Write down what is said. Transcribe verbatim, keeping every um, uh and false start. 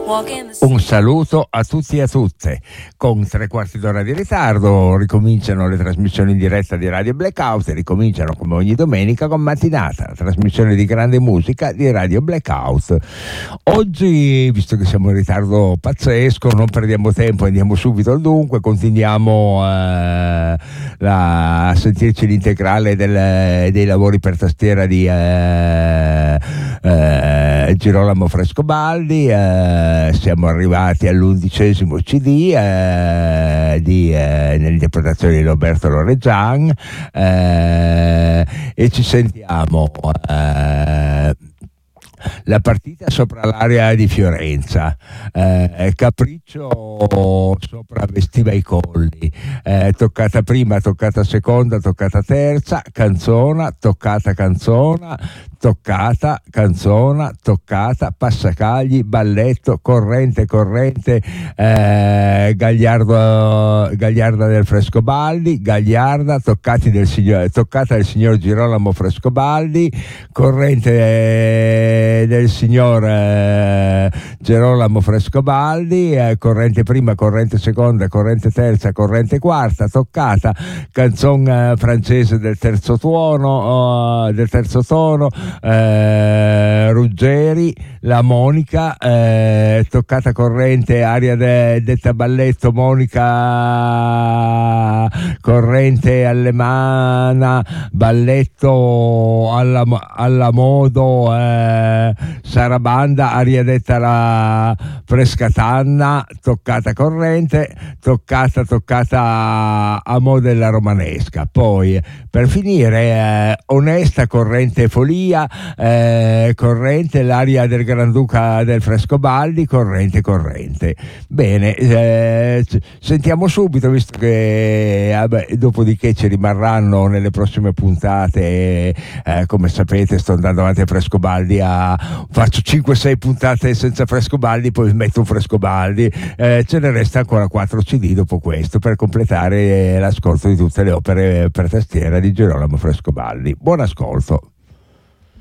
Un saluto a tutti e a tutte. Con tre quarti d'ora di ritardo ricominciano le trasmissioni in diretta di Radio Blackout e ricominciano come ogni domenica con Mattinata, trasmissione di grande musica di Radio Blackout. Oggi, visto che siamo in ritardo pazzesco, non perdiamo tempo, andiamo subito al dunque, continuiamo eh, la, a sentirci l'integrale del, dei lavori per tastiera di eh, eh, Girolamo Frescobaldi. eh, siamo arrivati all'undicesimo C D eh, di, eh, nell'interpretazione di Roberto Loreggian eh, e ci sentiamo eh, la partita sopra l'area di Fiorenza, eh, Capriccio sopra Vestiva i Colli, eh, toccata prima, toccata seconda, toccata terza, Canzona, toccata Canzona, toccata, Canzona, toccata, Passacagli, Balletto, Corrente, Corrente, eh, Gagliardo, Gagliarda del Frescobaldi, Gagliarda, toccati del signor, toccata del signor Girolamo Frescobaldi, Corrente eh, del signor eh, Girolamo Frescobaldi, eh, corrente prima, corrente seconda, corrente terza, corrente quarta, toccata, canzone eh, francese del terzo tuono, oh, del terzo tono, eh, Ruggeri, la Monica, eh, toccata corrente, aria de, detta balletto, Monica, corrente allemana, balletto alla, alla modo, eh, Sarabanda, aria detta la Frescatanna, toccata corrente, toccata toccata a mo' della romanesca. Poi per finire eh, onesta, corrente folia, eh, corrente l'aria del Granduca del Frescobaldi, corrente corrente. Bene, eh, sentiamo subito, visto che vabbè, dopodiché ci rimarranno nelle prossime puntate, eh, come sapete sto andando avanti a Frescobaldi, a faccio cinque sei puntate senza Frescobaldi, poi metto un Frescobaldi, eh, ce ne resta ancora quattro C D dopo questo per completare l'ascolto di tutte le opere per tastiera di Girolamo Frescobaldi. Buon ascolto.